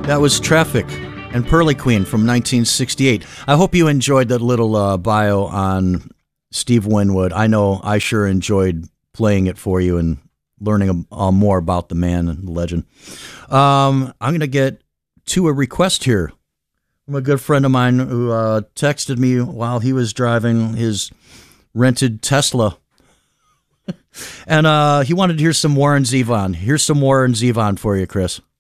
That was Traffic and Pearly Queen from 1968. I hope you enjoyed that little bio on Steve Winwood. I know I sure enjoyed playing it for you and learning more about the man and the legend. I'm going to get to a request here from a good friend of mine who texted me while he was driving his rented Tesla. And he wanted to hear some Warren Zevon. Here's some Warren Zevon for you, Chris.